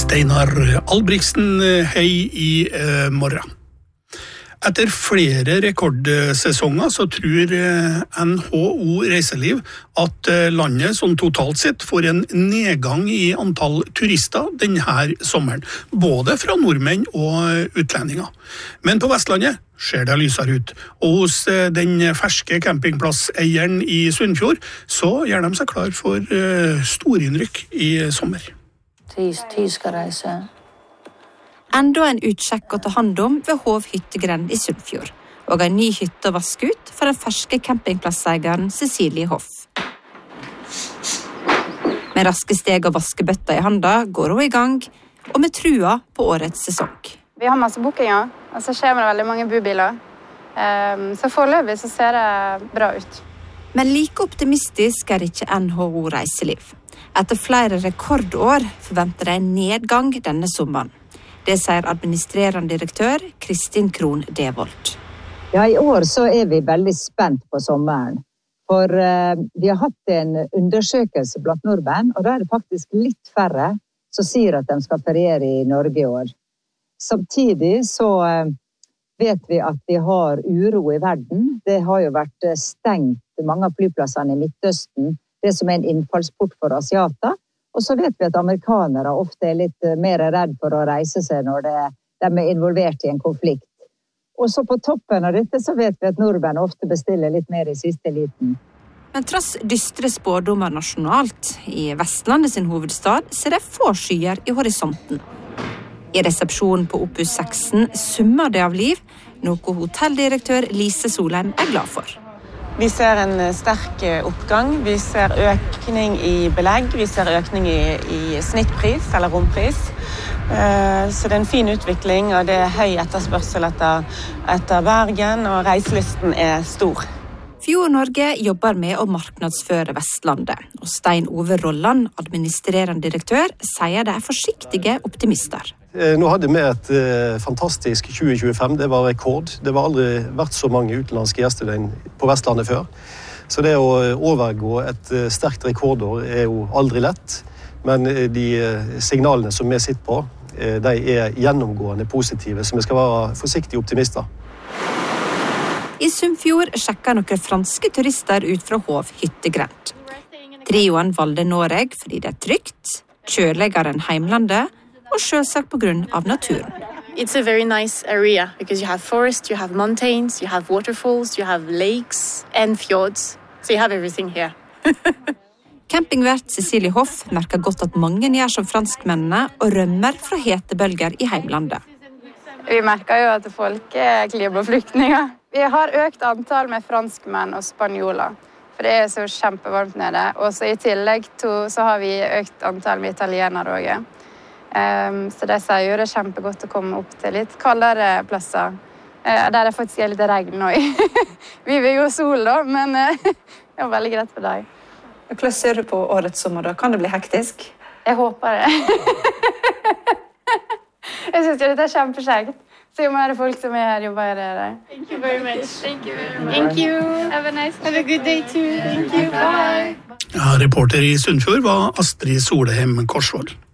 Steinar Albrigtsen, hei i morgen. Etter flere rekordsesonger så tror NHO Reiseliv at landet som totalt sett får en nedgang i antall turister denne sommeren, både fra nordmenn og utlendinger. Men på Vestlandet ser det lysere ut, og hos den ferske campingplasseieren i Sunnfjord så gjør de seg klar for storinnrykk i sommer. Tid skal reise. Enda en utsjekk å ta hand om ved Hov hyttegrend i Sunnfjord, og en ny hytte å vaske ut for den ferske campingplasseieren Cecilie Hoff. Med raske steg og vaskebøtta i handa går hun i gang, og med trua på årets sesong. Vi har masse bookinger, og så kommer det veldig mange bubiler. Så foreløpig så ser det bra ut. Men like optimistisk ikke NHO Reiseliv. Etter flere rekordår forventer de en nedgang denne sommeren. Det sier administrerende direktør Kristin Krohn Devold. Ja, i år så vi veldig spent på sommeren. For vi har hatt en undersøkelse blant nordmenn, og da det faktisk litt færre som sier at de skal feriere i Norge i år. Samtidig så vet vi at vi har uro i verden. Det har jo vært stengt mange av flyplassene i Midtøsten, det som en innfallsport for asiater. Og så vet vi at amerikanere ofte litt mer redd for å reise seg når de involvert i en konflikt. Og så på toppen av dette så vet vi at nordmenn ofte bestiller litt mer i siste liten. Men trass dystre spådommer nasjonalt, i Vestlandet sin hovedstad ser det få skyer i horisonten. I resepsjonen på Opus 16 summer det av liv, noe hotelldirektør Lise Solheim glad for. Vi ser en sterk oppgang, vi ser økning i belegg, vi ser økning i snittpris eller rompris. Så det en fin utvikling, og det høy etterspørsel etter Bergen, og reiselysten stor. Fjord Norge jobber med å marknadsføre Vestlandet, og Stein Ove Rolland, administrerende direktør, sier det forsiktige optimister. Nå hadde vi et fantastisk 2025, det var rekord. Det var aldri vært så mange utenlandske gjester på Vestlandet før. Så det å overgå et sterkt rekordår jo aldri lett, men de signalene som vi sitter på, de gjennomgående positive, så vi skal være forsiktige optimister. I Sunnfjord sjekker noen franske turister ut fra Hov hyttegrend. Trioen valgte Norge fordi det trygt, kjøligere enn heimlandet, og selvsagt på grunn av naturen. It's a very nice area because you have forest, you have mountains, you have waterfalls, you have lakes and fjords. So you have everything here. Campingvert Cecilie Hoff merker godt at mange gjør som franskmennene og rømmer fra hetebølger i heimlandet. Vi merker jo at folk klimaflyktninger. Vi har økt antall med franskmenn og spanjoler, for det så kjempevarmt nede. Og så i tillegg så har vi økt antall med italienere også. Så de sier jo det kjempegodt å komme opp til litt kaldere plasser, der det faktisk litt regn nå. Vi vil jo sol da, men det var veldig greit for deg. Hvordan ser du på årets sommer da? Kan det bli hektisk? Jeg håper det. Jeg synes jo dette kjempekjekt. Så jo mer folk som her jobber her. Thank you very much. Thank you very much. Thank you. Have a nice day. Have a good day too. Thank you. Bye. Ja, reporter i Sunnfjord var Astrid Solheim Korsvold.